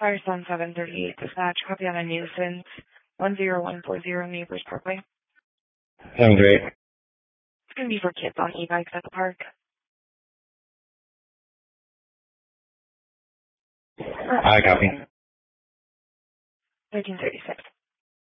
Firestone 738 dispatch, copy on a nuisance, 10140 Neighbors Parkway. Sounds great. It's going to be for kids on e-bikes at the park. I copy. 1336.